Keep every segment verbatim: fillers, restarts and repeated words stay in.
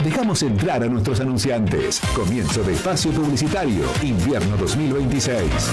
Dejamos entrar a nuestros anunciantes. Comienzo de espacio publicitario, invierno dos mil veintiséis.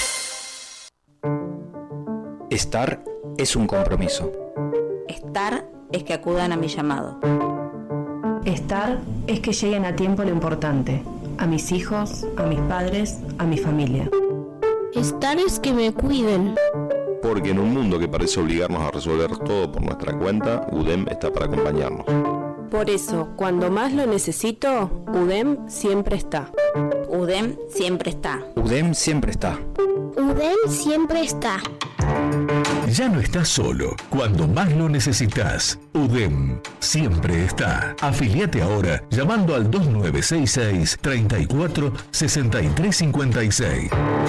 Estar es un compromiso. Estar es que acudan a mi llamado. Estar es que lleguen a tiempo lo importante, a mis hijos, a mis padres, a mi familia. Estar es que me cuiden. Porque en un mundo que parece obligarnos a resolver todo por nuestra cuenta, U D E M está para acompañarnos. Por eso, cuando más lo necesito, U D E M siempre está. U D E M siempre está. U D E M siempre está. U D E M siempre está. Ya no estás solo. Cuando más lo necesitas, U D E M siempre está. Afiliate ahora llamando al dos nueve seis seis, treinta y cuatro, sesenta y tres cincuenta y seis.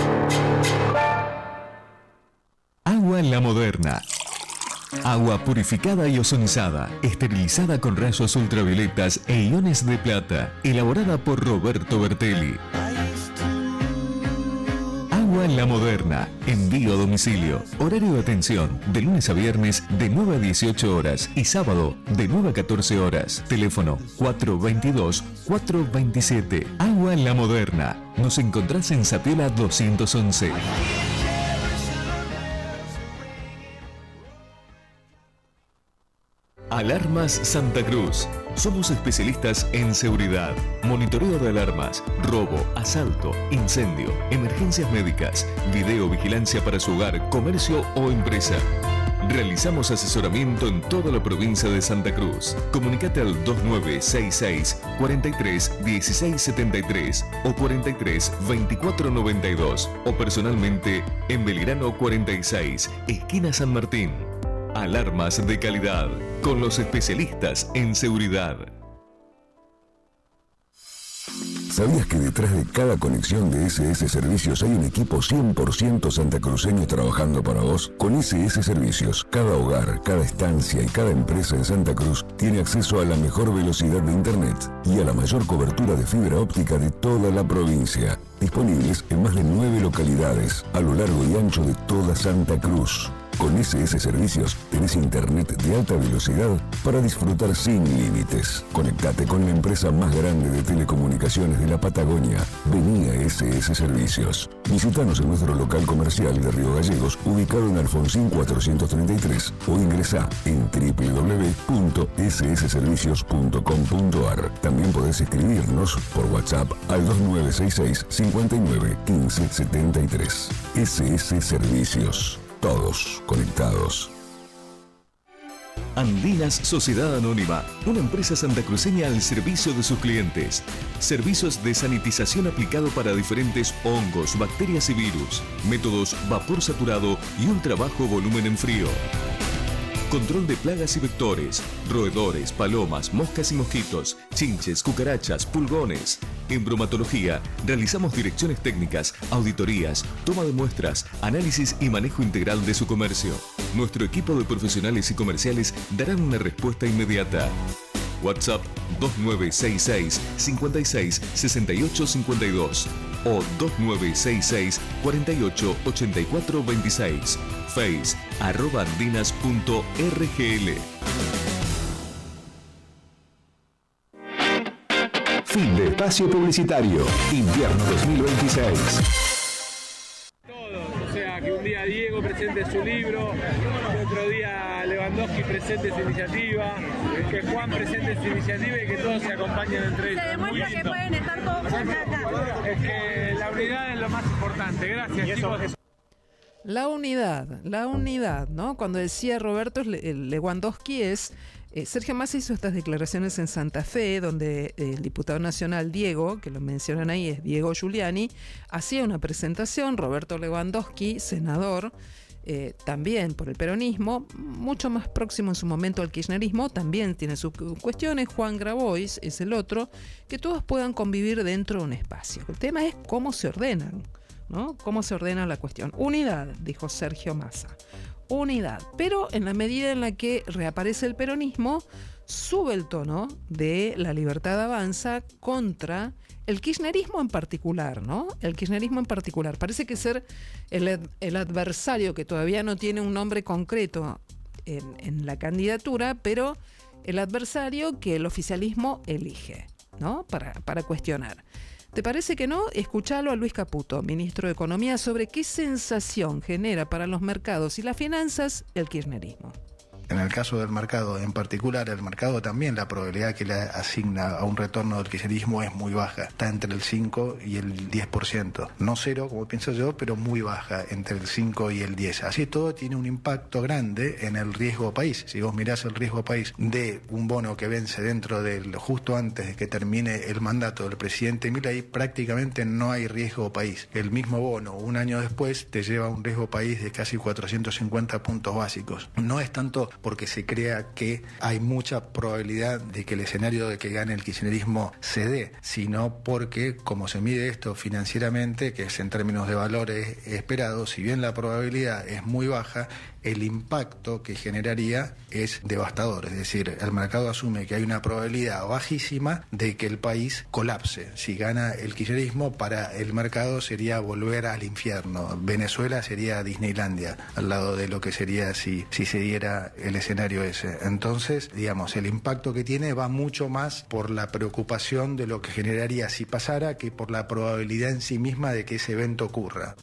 Agua La Moderna. Agua purificada y ozonizada, esterilizada con rayos ultravioletas e iones de plata, elaborada por Roberto Bertelli. Agua La Moderna, envío a domicilio, horario de atención, de lunes a viernes de nueve a dieciocho horas y sábado de nueve a catorce horas. Teléfono cuatro veintidós, cuatro veintisiete. Agua La Moderna. Nos encontrás en Sapiola doscientos once. Alarmas Santa Cruz. Somos especialistas en seguridad, monitoreo de alarmas, robo, asalto, incendio, emergencias médicas, videovigilancia para su hogar, comercio o empresa. Realizamos asesoramiento en toda la provincia de Santa Cruz. Comunicate al dos nueve seis seis, cuarenta y tres, dieciséis setenta y tres o cuarenta y tres, veinticuatro noventa y dos o personalmente en Belgrano cuarenta y seis, esquina San Martín. Alarmas de calidad, con los especialistas en seguridad. ¿Sabías que detrás de cada conexión de S S Servicios hay un equipo cien por ciento santacruceño trabajando para vos? Con S S Servicios, cada hogar, cada estancia y cada empresa en Santa Cruz tiene acceso a la mejor velocidad de Internet y a la mayor cobertura de fibra óptica de toda la provincia. Disponibles en más de nueve localidades a lo largo y ancho de toda Santa Cruz. Con S S Servicios tenés internet de alta velocidad para disfrutar sin límites. Conectate con la empresa más grande de telecomunicaciones de la Patagonia. Vení a S S Servicios. Visítanos en nuestro local comercial de Río Gallegos, ubicado en Alfonsín cuatrocientos treinta y tres, o ingresá en doble u doble u doble u punto s s servicios punto com punto a r. También podés escribirnos por WhatsApp al dos nueve seis seis, cincuenta y nueve, quince setenta y tres. S S Servicios. Todos conectados. Andinas Sociedad Anónima, una empresa santacruceña al servicio de sus clientes. Servicios de sanitización aplicado para diferentes hongos, bacterias y virus. Métodos vapor saturado y ultra bajo volumen en frío. Control de plagas y vectores, roedores, palomas, moscas y mosquitos, chinches, cucarachas, pulgones. En bromatología, realizamos direcciones técnicas, auditorías, toma de muestras, análisis y manejo integral de su comercio. Nuestro equipo de profesionales y comerciales darán una respuesta inmediata. WhatsApp dos nueve seis seis, cincuenta y seis, sesenta y ocho cincuenta y dos o dos nueve seis seis, cuarenta y ocho, ochenta y cuatro veintiséis. Face, arroba andinas punto r g l. Fin de espacio publicitario, invierno dos mil veintiséis. Todos, o sea, que un día Diego presente su libro, que otro día Lewandowski presente su iniciativa, que Juan presente su iniciativa y que todos se acompañen entre ellos. Se demuestra que pueden estar todos acá. Es que la unidad es lo más importante. Gracias, chicos. La unidad, la unidad, ¿no? Cuando decía Roberto el Lewandowski es... Eh, Sergio Massa hizo estas declaraciones en Santa Fe, donde eh, el diputado nacional Diego, que lo mencionan ahí, es Diego Giuliani, hacía una presentación. Roberto Lewandowski, senador, eh, también por el peronismo, mucho más próximo en su momento al kirchnerismo, también tiene sus cuestiones. Juan Grabois es el otro, que todos puedan convivir dentro de un espacio. El tema es cómo se ordenan, ¿no? ¿Cómo se ordena la cuestión? Unidad, dijo Sergio Massa. Unidad. Pero en la medida en la que reaparece el peronismo, sube el tono de La Libertad Avanza contra el kirchnerismo en particular, ¿no? El kirchnerismo en particular. Parece que ser el, el adversario que todavía no tiene un nombre concreto en, en la candidatura, pero el adversario que el oficialismo elige, ¿no? Para, para cuestionar. ¿Te parece que no? Escuchalo a Luis Caputo, ministro de Economía, sobre qué sensación genera para los mercados y las finanzas el kirchnerismo. En el caso del mercado en particular, el mercado también, la probabilidad que le asigna a un retorno del kirchnerismo es muy baja. Está entre el cinco y el diez por ciento. No cero, como pienso yo, pero muy baja, entre el cinco y el diez. Así todo tiene un impacto grande en el riesgo país. Si vos mirás el riesgo país de un bono que vence dentro del, justo antes de que termine el mandato del presidente Milei, prácticamente no hay riesgo país. El mismo bono, un año después, te lleva a un riesgo país de casi cuatrocientos cincuenta puntos básicos. No es tanto porque se crea que hay mucha probabilidad de que el escenario de que gane el kirchnerismo se dé, sino porque, como se mide esto financieramente, que es en términos de valores esperados, si bien la probabilidad es muy baja, el impacto que generaría es devastador. Es decir, el mercado asume que hay una probabilidad bajísima de que el país colapse. Si gana el kirchnerismo, para el mercado sería volver al infierno. Venezuela sería Disneylandia, al lado de lo que sería si, si se diera el escenario ese. Entonces, digamos, el impacto que tiene va mucho más por la preocupación de lo que generaría si pasara que por la probabilidad en sí misma de que ese evento ocurra.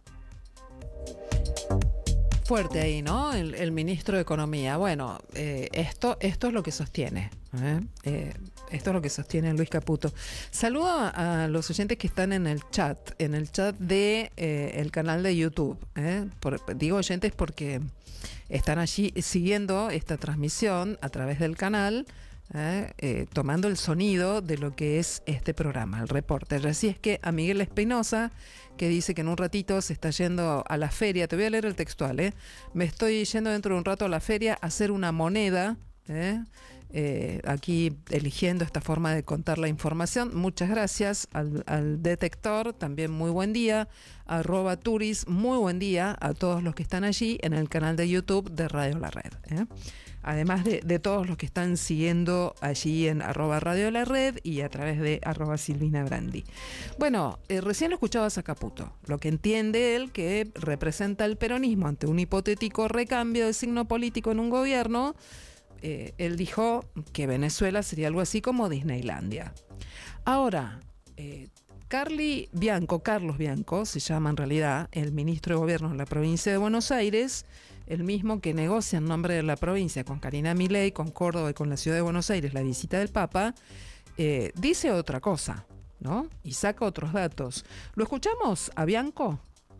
Fuerte ahí, ¿no? El, el ministro de Economía. Bueno, eh, esto, esto es lo que sostiene. ¿eh? Eh, esto es lo que sostiene Luis Caputo. Saludo a, a los oyentes que están en el chat, en el chat de eh, el canal de YouTube. ¿eh? Por, digo oyentes porque están allí siguiendo esta transmisión a través del canal. Eh, eh, tomando el sonido de lo que es este programa, el reporte. Así es que a Miguel Espinosa, que dice que en un ratito se está yendo a la feria, te voy a leer el textual, ¿eh? me estoy yendo dentro de un rato a la feria a hacer una moneda, ¿eh? Eh, aquí eligiendo esta forma de contar la información. Muchas gracias al, al detector, también muy buen día, arroba turis, muy buen día a todos los que están allí en el canal de YouTube de Radio La Red, ¿eh? Además de, de todos los que están siguiendo allí en arroba Radio La Red y a través de arroba Silvina Brandi. Bueno, eh, recién lo escuchabas a Caputo, lo que entiende él que representa el peronismo ante un hipotético recambio de signo político en un gobierno. Eh, él dijo que Venezuela sería algo así como Disneylandia. Ahora, eh, Carly Bianco, Carlos Bianco, se llama en realidad el ministro de Gobierno de la provincia de Buenos Aires, el mismo que negocia en nombre de la provincia con Karina Milei, con Córdoba y con la ciudad de Buenos Aires la visita del Papa, eh, dice otra cosa, ¿no? Y saca otros datos. ¿Lo escuchamos a Bianco?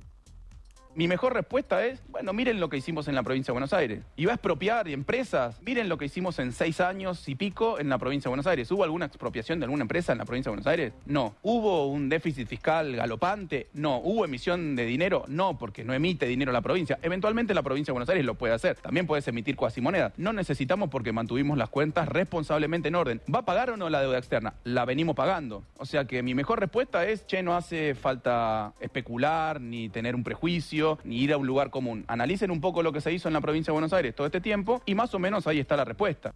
Mi mejor respuesta es, bueno, miren lo que hicimos en la provincia de Buenos Aires. Y va a expropiar empresas. Miren lo que hicimos en seis años y pico en la provincia de Buenos Aires. ¿Hubo alguna expropiación de alguna empresa en la provincia de Buenos Aires? No. ¿Hubo un déficit fiscal galopante? No. ¿Hubo emisión de dinero? No, porque no emite dinero la provincia. Eventualmente la provincia de Buenos Aires lo puede hacer. También puedes emitir cuasimonedas. No necesitamos porque mantuvimos las cuentas responsablemente en orden. ¿Va a pagar o no la deuda externa? La venimos pagando. O sea que mi mejor respuesta es, che, no hace falta especular ni tener un prejuicio ni ir a un lugar común. Analicen un poco lo que se hizo en la provincia de Buenos Aires todo este tiempo y más o menos ahí está la respuesta.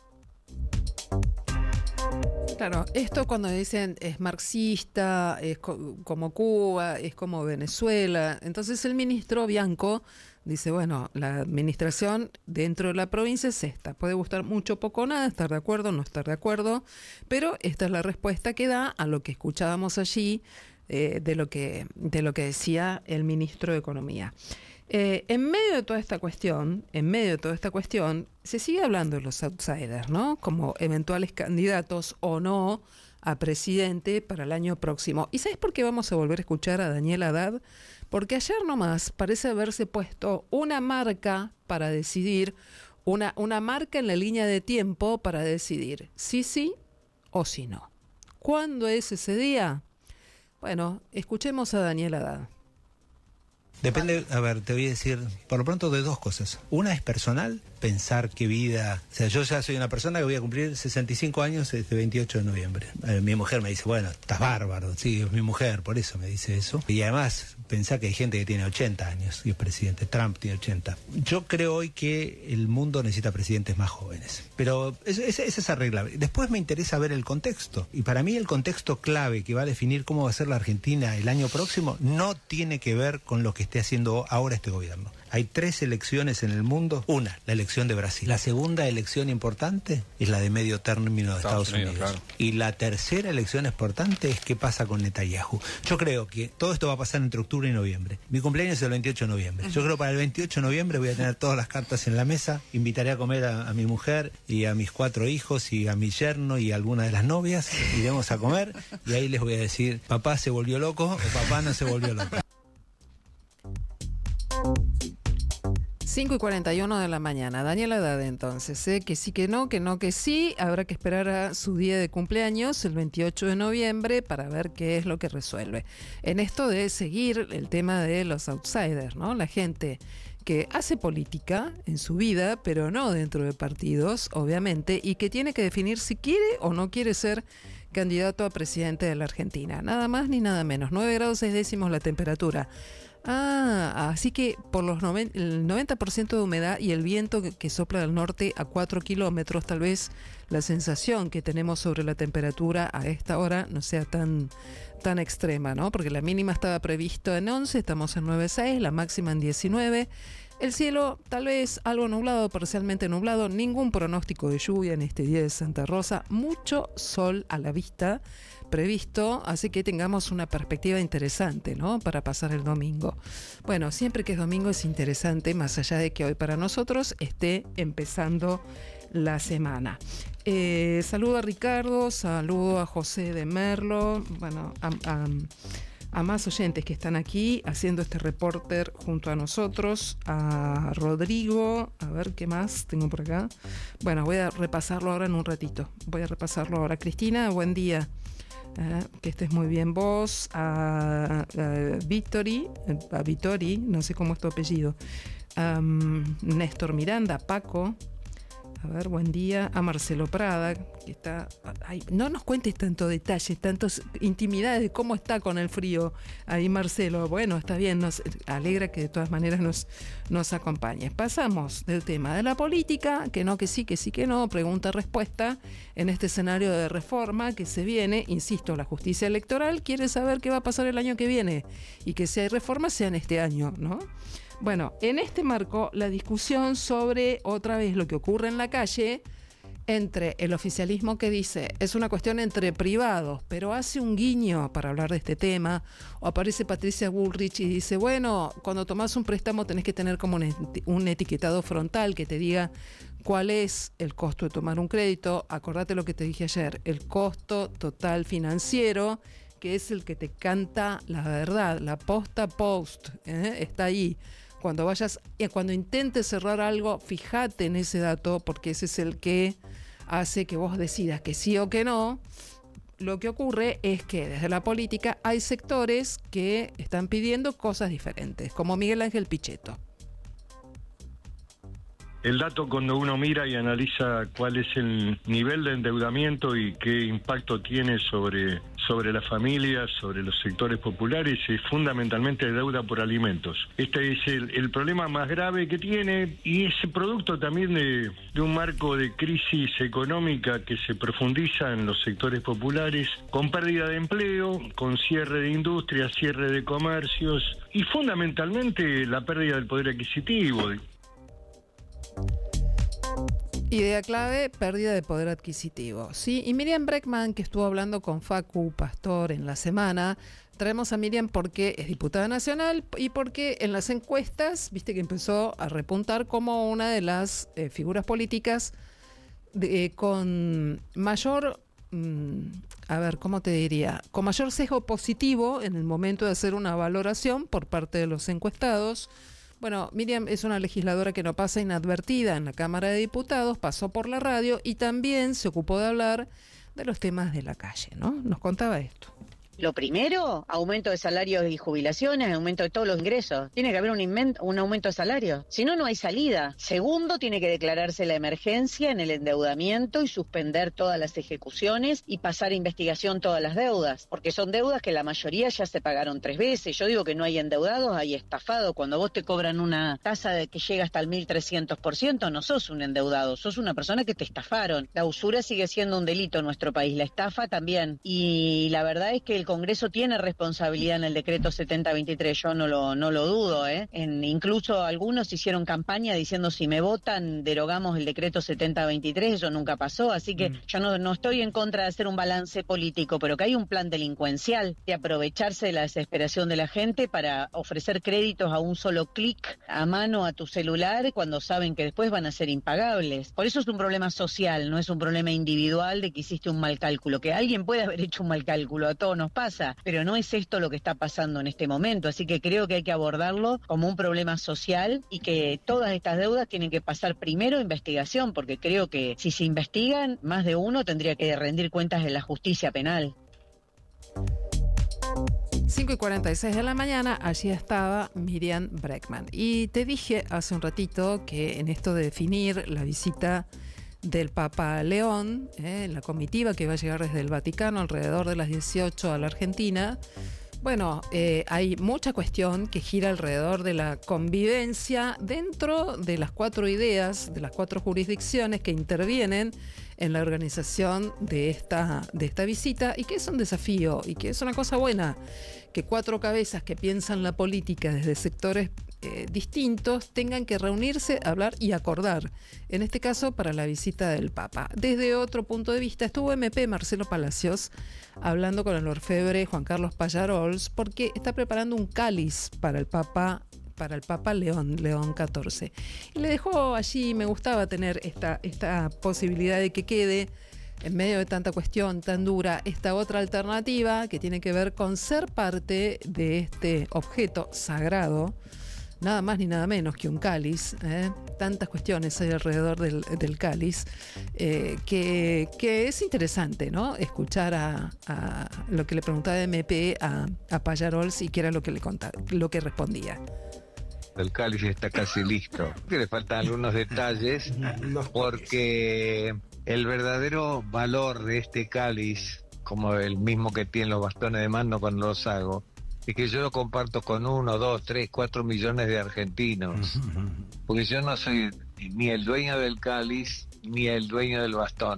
Claro, esto cuando dicen es marxista, es co- como Cuba, es como Venezuela. Entonces el ministro Bianco dice, bueno, la administración dentro de la provincia es esta. Puede gustar mucho, poco, nada, estar de acuerdo, no estar de acuerdo, pero esta es la respuesta que da a lo que escuchábamos allí, Eh, de lo que de lo que decía el ministro de Economía. Eh, en medio de toda esta cuestión, en medio de toda esta cuestión, se sigue hablando de los outsiders, ¿no? Como eventuales candidatos o no a presidente para el año próximo. ¿Y sabes por qué vamos a volver a escuchar a Daniel Haddad? Porque ayer nomás parece haberse puesto una marca para decidir, una, una marca en la línea de tiempo para decidir si sí o si no. ¿Cuándo es ese día? Bueno, escuchemos a Daniel Haddad. Depende, a ver, te voy a decir, por lo pronto, de dos cosas. Una es personal, pensar qué vida... O sea, yo ya soy una persona que voy a cumplir sesenta y cinco años este veintiocho de noviembre. Eh, mi mujer me dice, bueno, estás bárbaro. Sí, es mi mujer, por eso me dice eso. Y además, pensar que hay gente que tiene ochenta años y es presidente. Trump tiene ochenta. Yo creo hoy que el mundo necesita presidentes más jóvenes. Pero esa es, es, es arreglable. Después me interesa ver el contexto. Y para mí el contexto clave que va a definir cómo va a ser la Argentina el año próximo no tiene que ver con lo que esté haciendo ahora este gobierno. Hay tres elecciones en el mundo. Una, la elección de Brasil. La segunda elección importante es la de medio término de Estados, Estados Unidos. Unidos. Claro. Y la tercera elección importante es qué pasa con Netanyahu. Yo creo que todo esto va a pasar entre octubre y noviembre. Mi cumpleaños es el veintiocho de noviembre. Yo creo que para el veintiocho de noviembre voy a tener todas las cartas en la mesa. Invitaré a comer a, a mi mujer y a mis cuatro hijos y a mi yerno y a alguna de las novias. Iremos a comer y ahí les voy a decir, papá se volvió loco o papá no se volvió loco. cinco y cuarenta y uno de la mañana. Daniela Dade, entonces, ¿eh? que sí, que no, que no, que sí. Habrá que esperar a su día de cumpleaños, el veintiocho de noviembre, para ver qué es lo que resuelve. En esto de seguir el tema de los outsiders, ¿no? La gente que hace política en su vida, pero no dentro de partidos, obviamente, y que tiene que definir si quiere o no quiere ser candidato a presidente de la Argentina. Nada más ni nada menos. nueve grados seis décimos la temperatura. Ah, así que por los noven, el noventa por ciento de humedad y el viento que, que sopla del norte a cuatro kilómetros, tal vez la sensación que tenemos sobre la temperatura a esta hora no sea tan, tan extrema, ¿no? Porque la mínima estaba previsto en once, estamos en nueve punto seis, la máxima en diecinueve. El cielo tal vez algo nublado, parcialmente nublado, ningún pronóstico de lluvia en este día de Santa Rosa, mucho sol a la vista previsto, así que tengamos una perspectiva interesante, ¿no? Para pasar el domingo. Bueno, siempre que es domingo es interesante, más allá de que hoy para nosotros esté empezando la semana. Eh, saludo a Ricardo, saludo a José de Merlo, bueno, a, a, a más oyentes que están aquí haciendo este reporter junto a nosotros, a Rodrigo, a ver qué más tengo por acá. Bueno, voy a repasarlo ahora en un ratito, voy a repasarlo ahora. Cristina, buen día. Uh, que estés muy bien vos, a, a Vittori, a Vittori, no sé cómo es tu apellido, um, Néstor Miranda, Paco, a ver, buen día, a Marcelo Prada, que está, ay, no nos cuentes tanto detalle, tantas intimidades de cómo está con el frío ahí Marcelo. Bueno, está bien, nos alegra que de todas maneras nos, nos acompañes. Pasamos del tema de la política, que no, que sí, que sí, que no, pregunta-respuesta, en este escenario de reforma que se viene. Insisto, la justicia electoral quiere saber qué va a pasar el año que viene y que si hay reformas sean este año, ¿no? Bueno, en este marco, la discusión sobre, otra vez, lo que ocurre en la calle entre el oficialismo que dice es una cuestión entre privados, pero hace un guiño para hablar de este tema, o aparece Patricia Bullrich y dice, bueno, cuando tomás un préstamo tenés que tener como un, eti- un etiquetado frontal que te diga cuál es el costo de tomar un crédito. Acordate lo que te dije ayer, el costo total financiero, que es el que te canta la verdad, la posta post, ¿eh? Está ahí. Cuando vayas, cuando intentes cerrar algo, fíjate en ese dato, porque ese es el que hace que vos decidas que sí o que no. Lo que ocurre es que desde la política hay sectores que están pidiendo cosas diferentes, como Miguel Ángel Pichetto. El dato, cuando uno mira y analiza cuál es el nivel de endeudamiento y qué impacto tiene sobre, sobre las familias, sobre los sectores populares, es fundamentalmente deuda por alimentos. Este es el, el problema más grave que tiene, y es producto también de, de un marco de crisis económica que se profundiza en los sectores populares, con pérdida de empleo, con cierre de industrias, cierre de comercios y fundamentalmente la pérdida del poder adquisitivo. Idea clave, pérdida de poder adquisitivo. Sí, y Miriam Breckman, que estuvo hablando con Facu Pastor en la semana, traemos a Miriam porque es diputada nacional y porque en las encuestas, viste que empezó a repuntar como una de las eh, figuras políticas de, eh, con mayor, mmm, a ver, ¿cómo te diría? Con mayor sesgo positivo en el momento de hacer una valoración por parte de los encuestados. Bueno, Miriam es una legisladora que no pasa inadvertida en la Cámara de Diputados, pasó por la radio y también se ocupó de hablar de los temas de la calle, ¿no? Nos contaba esto. Lo primero, aumento de salarios y jubilaciones, aumento de todos los ingresos. Tiene que haber un, inmen- un aumento de salario. Si no, no hay salida. Segundo, tiene que declararse la emergencia en el endeudamiento y suspender todas las ejecuciones y pasar a investigación todas las deudas. Porque son deudas que la mayoría ya se pagaron tres veces. Yo digo que no hay endeudados, hay estafados. Cuando vos te cobran una tasa de que llega hasta el mil trescientos por ciento, no sos un endeudado, sos una persona que te estafaron. La usura sigue siendo un delito en nuestro país, la estafa también. Y la verdad es que el el Congreso tiene responsabilidad en el decreto setenta veintitrés, yo no lo, no lo dudo, ¿eh? En, incluso algunos hicieron campaña diciendo si me votan derogamos el decreto setenta veintitrés, eso nunca pasó, así que mm. yo no, no estoy en contra de hacer un balance político, pero que hay un plan delincuencial de aprovecharse de la desesperación de la gente para ofrecer créditos a un solo clic a mano a tu celular cuando saben que después van a ser impagables. Por eso es un problema social, no es un problema individual de que hiciste un mal cálculo, que alguien puede haber hecho un mal cálculo, a todos nos pasa, pero no es esto lo que está pasando en este momento, así que creo que hay que abordarlo como un problema social y que todas estas deudas tienen que pasar primero investigación, porque creo que si se investigan, más de uno tendría que rendir cuentas en la justicia penal. cinco y cuarenta y seis de la mañana, allí estaba Miriam Bregman. Y te dije hace un ratito que en esto de definir la visita del Papa León, eh, la comitiva que va a llegar desde el Vaticano alrededor de las dieciocho a la Argentina, bueno, eh, hay mucha cuestión que gira alrededor de la convivencia dentro de las cuatro ideas, de las cuatro jurisdicciones que intervienen en la organización de esta, de esta visita, y que es un desafío y que es una cosa buena que cuatro cabezas que piensan la política desde sectores eh, distintos tengan que reunirse, hablar y acordar, en este caso para la visita del Papa. Desde otro punto de vista estuvo M P Marcelo Palacios hablando con el orfebre Juan Carlos Pallarols porque está preparando un cáliz para el Papa para el Papa León, León catorce. Y le dejó allí, me gustaba tener esta, esta posibilidad de que quede en medio de tanta cuestión tan dura esta otra alternativa que tiene que ver con ser parte de este objeto sagrado, nada más ni nada menos que un cáliz, ¿eh? Tantas cuestiones hay alrededor del, del cáliz, eh, que, que es interesante, ¿no? Escuchar a, a lo que le preguntaba M P a, a Pallarols y qué era lo que le contaba, lo que respondía. El cáliz está casi listo. Que le faltan algunos detalles porque el verdadero valor de este cáliz, como el mismo que tienen los bastones de mando cuando los hago, es que yo lo comparto con uno, dos, tres, cuatro millones de argentinos. Porque yo no soy ni el dueño del cáliz ni el dueño del bastón.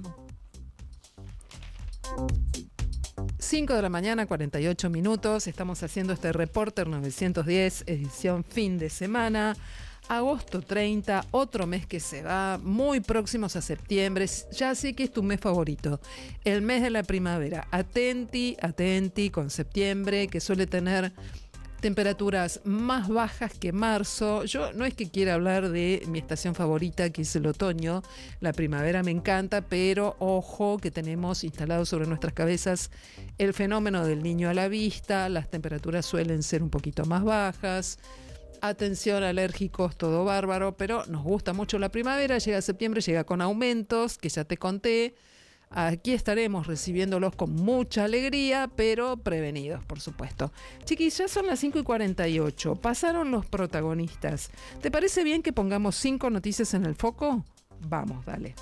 cinco de la mañana, cuarenta y ocho minutos. Estamos haciendo este Reporter novecientos diez, edición fin de semana. Agosto treinta, otro mes que se va, muy próximos a septiembre. Ya sé que es tu mes favorito, el mes de la primavera. Atenti, atenti con septiembre, que suele tener temperaturas más bajas que marzo. Yo no es que quiera hablar de mi estación favorita, que es el otoño. La primavera me encanta, pero ojo que tenemos instalado sobre nuestras cabezas el fenómeno del niño a la vista. Las temperaturas suelen ser un poquito más bajas. Atención, alérgicos, todo bárbaro, pero nos gusta mucho la primavera. Llega septiembre, llega con aumentos, que ya te conté. Aquí estaremos recibiéndolos con mucha alegría, pero prevenidos, por supuesto. Chiquis, ya son las cinco y cuarenta y ocho. Pasaron los protagonistas. ¿Te parece bien que pongamos cinco noticias en el foco? Vamos, dale.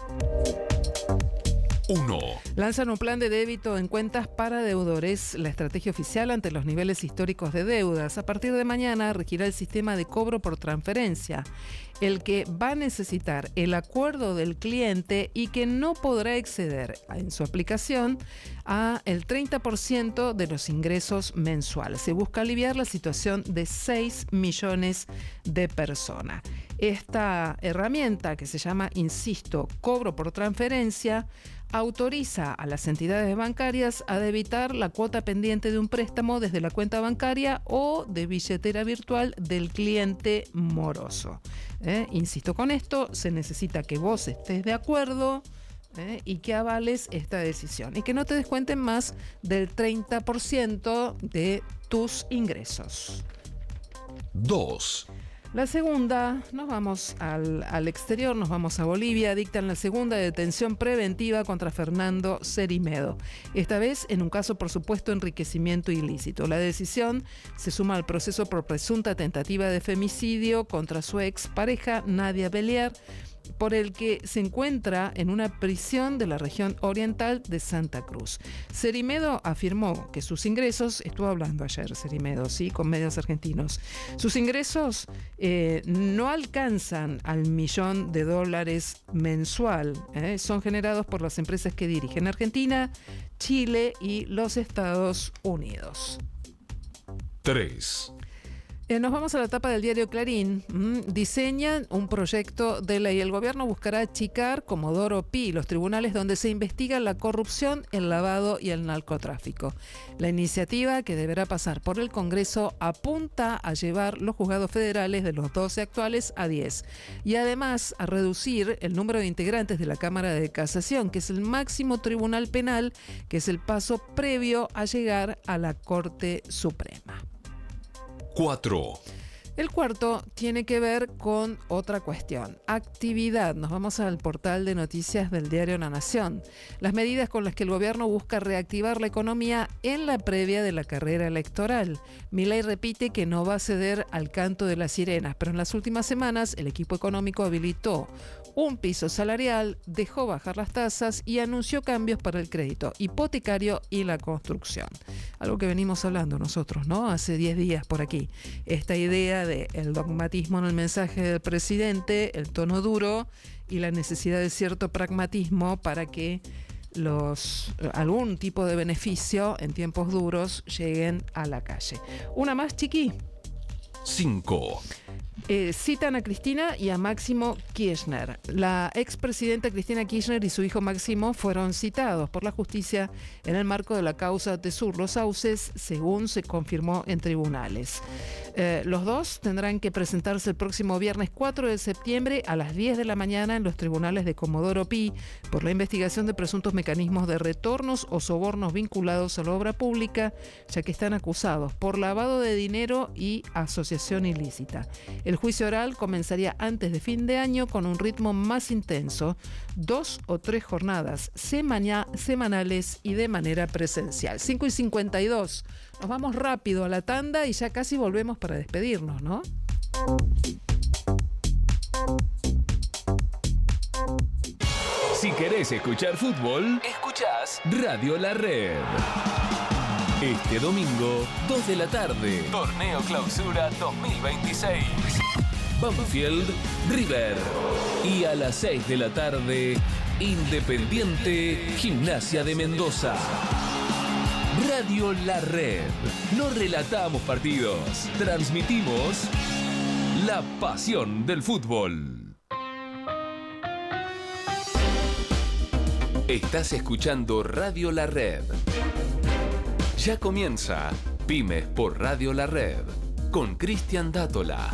uno. Lanzan un plan de débito en cuentas para deudores. La estrategia oficial ante los niveles históricos de deudas. A partir de mañana regirá el sistema de cobro por transferencia, el que va a necesitar el acuerdo del cliente y que no podrá exceder en su aplicación a el treinta por ciento de los ingresos mensuales. Se busca aliviar la situación de seis millones de personas. Esta herramienta, que se llama, insisto, cobro por transferencia, autoriza a las entidades bancarias a debitar la cuota pendiente de un préstamo desde la cuenta bancaria o de billetera virtual del cliente moroso. ¿Eh? Insisto con esto, se necesita que vos estés de acuerdo ¿eh? y que avales esta decisión y que no te descuenten más del treinta por ciento de tus ingresos. dos. La segunda, nos vamos al, al exterior, nos vamos a Bolivia. Dictan la segunda detención preventiva contra Fernando Cerimedo. Esta vez en un caso por supuesto enriquecimiento ilícito. La decisión se suma al proceso por presunta tentativa de femicidio contra su ex pareja Nadia Belier, por el que se encuentra en una prisión de la región oriental de Santa Cruz. Cerimedo afirmó que sus ingresos, estuvo hablando ayer Cerimedo, ¿sí?, con medios argentinos, sus ingresos eh, no alcanzan al millón de dólares mensual, ¿eh? Son generados por las empresas que dirigen Argentina, Chile y los Estados Unidos. tres. Eh, nos vamos a la tapa del diario Clarín. Mm, diseñan un proyecto de ley. El gobierno buscará achicar Comodoro Pi, los tribunales donde se investiga la corrupción, el lavado y el narcotráfico. La iniciativa, que deberá pasar por el Congreso, apunta a llevar los juzgados federales de los doce actuales a diez y además a reducir el número de integrantes de la Cámara de Casación, que es el máximo tribunal penal, que es el paso previo a llegar a la Corte Suprema. cuatro. El cuarto tiene que ver con otra cuestión, actividad. Nos vamos al portal de noticias del diario La Nación. Las medidas con las que el gobierno busca reactivar la economía en la previa de la carrera electoral. Milei repite que no va a ceder al canto de las sirenas, pero en las últimas semanas el equipo económico habilitó un piso salarial, dejó bajar las tasas y anunció cambios para el crédito hipotecario y la construcción. Algo que venimos hablando nosotros, ¿no? Hace diez días por aquí. Esta idea de el dogmatismo en el mensaje del presidente, el tono duro y la necesidad de cierto pragmatismo para que los algún tipo de beneficio en tiempos duros lleguen a la calle. Una más, Chiqui. cinco. Eh, citan a Cristina y a Máximo Kirchner. La expresidenta Cristina Kirchner y su hijo Máximo fueron citados por la justicia en el marco de la causa Tesur Los Sauces, según se confirmó en tribunales. Eh, los dos tendrán que presentarse el próximo viernes cuatro de septiembre a las diez de la mañana en los tribunales de Comodoro Pi por la investigación de presuntos mecanismos de retornos o sobornos vinculados a la obra pública, ya que están acusados por lavado de dinero y asociación ilícita. El juicio oral comenzaría antes de fin de año con un ritmo más intenso, dos o tres jornadas semana, semanales y de manera presencial. cinco y cincuenta y dos. Nos vamos rápido a la tanda y ya casi volvemos para despedirnos, ¿no? Si querés escuchar fútbol, escuchás Radio La Red. Este domingo, dos de la tarde, Torneo Clausura dos mil veintiséis. Banfield, River. Y a las seis de la tarde, Independiente, Gimnasia de Mendoza. Radio La Red. No relatamos partidos, transmitimos la pasión del fútbol. Estás escuchando Radio La Red. Ya comienza Pymes por Radio La Red con Cristian Dátola.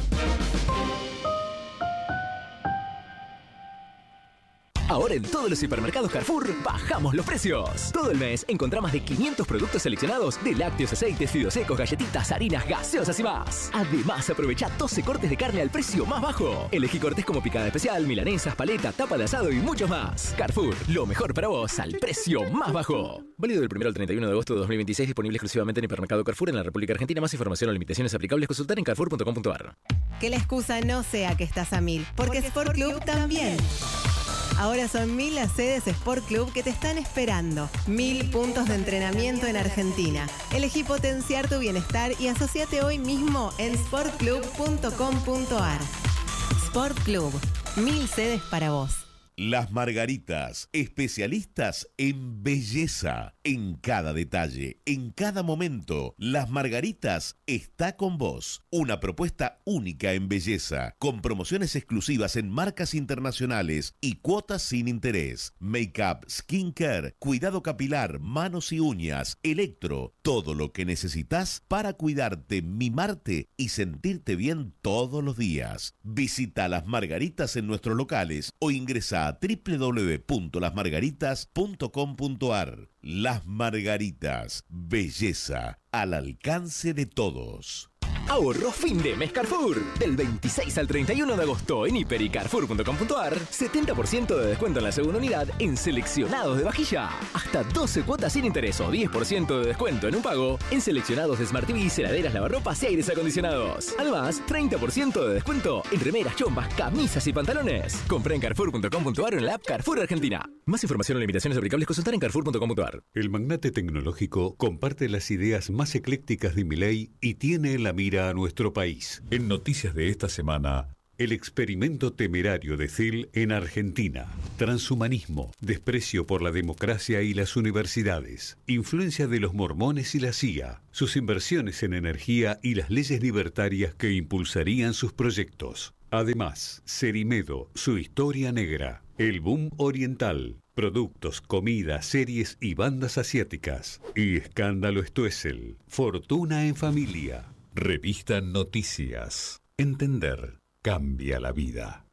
Ahora en todos los hipermercados Carrefour bajamos los precios. Todo el mes encontrá más de quinientos productos seleccionados de lácteos, aceites, fideos secos, galletitas, harinas, gaseosas y más. Además, aprovecha doce cortes de carne al precio más bajo. Elegí cortes como picada especial, milanesas, paleta, tapa de asado y muchos más. Carrefour, lo mejor para vos al precio más bajo. Válido del primero al treinta y uno de agosto de dos mil veintiséis, disponible exclusivamente en hipermercado Carrefour en la República Argentina. Más información o limitaciones aplicables consultar en carrefour punto com punto a r. Que la excusa no sea que estás a mil, porque, porque Sport Club, Club también. Ahora son mil las sedes Sport Club que te están esperando. Mil puntos de entrenamiento en Argentina. Elegí potenciar tu bienestar y asociate hoy mismo en sport club punto com punto a r. Sport Club. Mil sedes para vos. Las Margaritas, especialistas en belleza, en cada detalle, en cada momento. Las Margaritas está con vos. Una propuesta única en belleza, con promociones exclusivas en marcas internacionales y cuotas sin interés. Make-up, skincare, cuidado capilar, manos y uñas, electro, todo lo que necesitas para cuidarte, mimarte y sentirte bien todos los días. Visita Las Margaritas en nuestros locales o ingresa a doble u doble u doble u punto las margaritas punto com punto a r. Las Margaritas, belleza al alcance de todos. Ahorro fin de mes Carrefour. Del veintiséis al treinta y uno de agosto en hiper y carrefour punto com punto ar, setenta por ciento de descuento en la segunda unidad en seleccionados de vajilla. Hasta doce cuotas sin interés o diez por ciento de descuento en un pago en seleccionados de Smart T V, heladeras, lavarropas y aires acondicionados. Además, treinta por ciento de descuento en remeras, chombas, camisas y pantalones. Compré en carrefour punto com punto ar o en la app Carrefour Argentina. Más información o limitaciones aplicables consultar en carrefour punto com punto ar. El magnate tecnológico comparte las ideas más eclécticas de Milei y tiene en la mira a nuestro país. En noticias de esta semana, el experimento temerario de Thiel en Argentina. Transhumanismo, desprecio por la democracia y las universidades, influencia de los mormones y la C I A, sus inversiones en energía y las leyes libertarias que impulsarían sus proyectos. Además, Cerimedo, su historia negra, el boom oriental, productos, comida, series y bandas asiáticas. Y Escándalo Stoessel, fortuna en familia. Revista Noticias. Entender cambia la vida.